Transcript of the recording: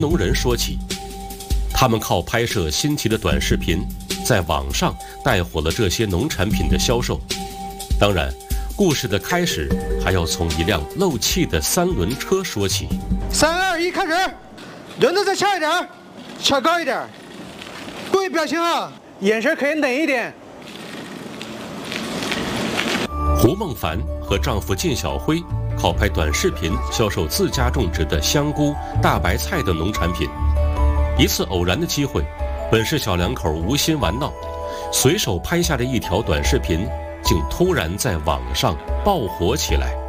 农人说起，他们靠拍摄新奇的短视频，在网上带火了这些农产品的销售。当然，故事的开始还要从一辆漏气的3轮车说起。 3、2、1，开始！轮子再翘一点，翘高一点。注意表情啊，眼神可以冷一点。 胡梦凡和丈夫靳小辉靠拍短视频销售自家种植的香菇、大白菜等农产品。一次偶然的机会，本是小两口无心玩闹，随手拍下的一条短视频，竟突然在网上爆火起来。